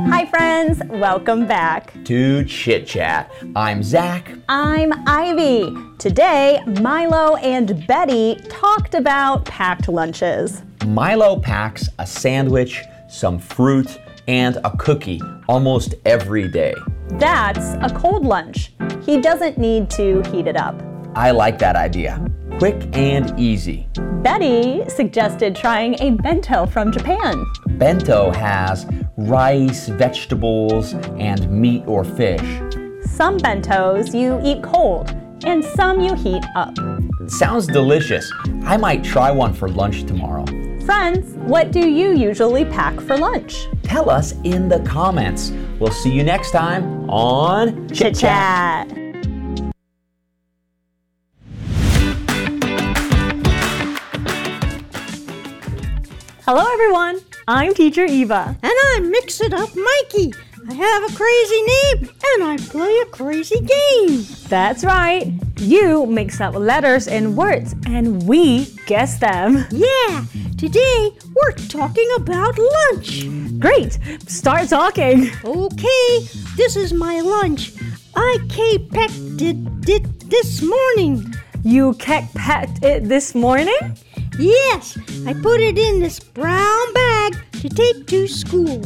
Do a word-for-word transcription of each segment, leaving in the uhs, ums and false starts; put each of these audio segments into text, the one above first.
Hi friends, welcome back to Chit Chat. I'm Zach. I'm Ivy. Today, Milo and Betty talked about packed lunches. Milo packs a sandwich, some fruit, and a cookie almost every day. That's a cold lunch. He doesn't need to heat it up. I like that idea. Quick and easy. Betty suggested trying a bento from Japan. Bento has rice, vegetables, and meat or fish. Some bentos you eat cold, and some you heat up. Sounds delicious. I might try one for lunch tomorrow. Friends, what do you usually pack for lunch? Tell us in the comments. We'll see you next time on Chit Chat. Hello everyone, I'm Teacher Eva. And I'm Mix It Up Mikey. I have a crazy name and I play a crazy game. That's right. You mix up letters and words and we guess them. Yeah, today we're talking about lunch. Great, start talking. Okay, this is my lunch. I K-pecked it, it this morning. You K-pecked it this morning? Yes, I put it in this brown bag to take to school.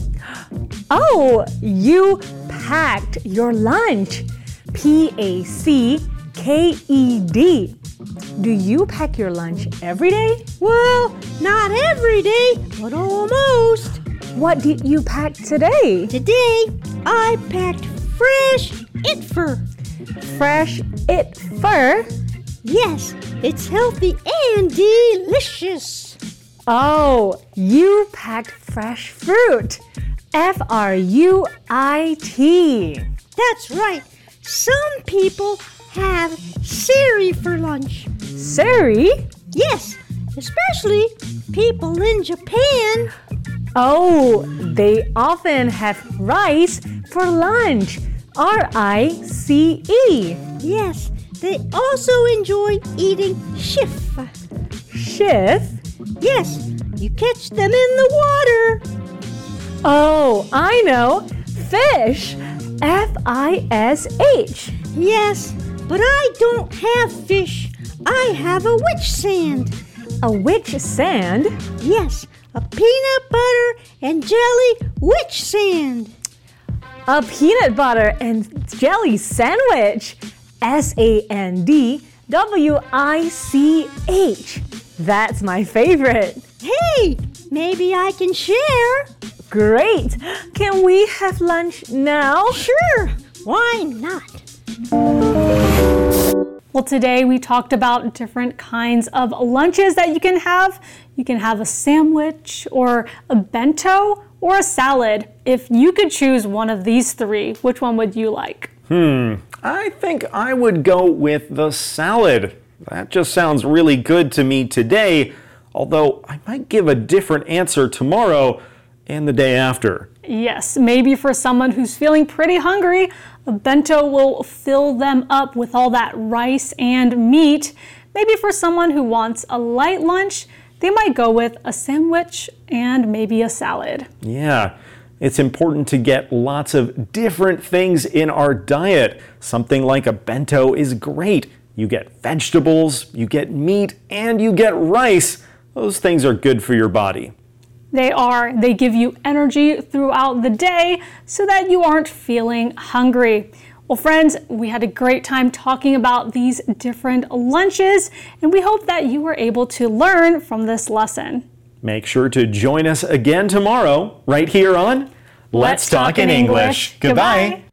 Oh, you packed your lunch. P A C K E D. Do you pack your lunch every day? Well, not every day, but almost. What did you pack today? Today, I packed fresh It-Fur. Fresh It-Fur? Yes, it's healthy and delicious. Oh, you packed fresh fruit. F R U I T. That's right. Some people have siri for lunch. Siri? Yes, especially people in Japan. Oh, they often have rice for lunch. R I C E. Yes, they also enjoy eating shif. Shif? Yes, you catch them in the water. Oh, I know. Fish. F I S H. Yes, but I don't have fish. I have a witch sand. A witch sand? Yes, a peanut butter and jelly witch sand. A peanut butter and jelly sandwich. S A N D W I C H. That's my favorite. Hey, maybe I can share. Great. Can we have lunch now? Sure. Why not? Well, today we talked about different kinds of lunches that you can have. You can have a sandwich or a bento or a salad. If you could choose one of these three, which one would you like? Hmm, I think I would go with the salad. That just sounds really good to me today, although I might give a different answer tomorrow and the day after. Yes, maybe for someone who's feeling pretty hungry, a bento will fill them up with all that rice and meat. Maybe for someone who wants a light lunch, they might go with a sandwich and maybe a salad. Yeah, it's important to get lots of different things in our diet. Something like a bento is great. You get vegetables, you get meat, and you get rice. Those things are good for your body. They are. They give you energy throughout the day so that you aren't feeling hungry. Well, friends, we had a great time talking about these different lunches, and we hope that you were able to learn from this lesson. Make sure to join us again tomorrow, right here on Let's Talk in English. Goodbye.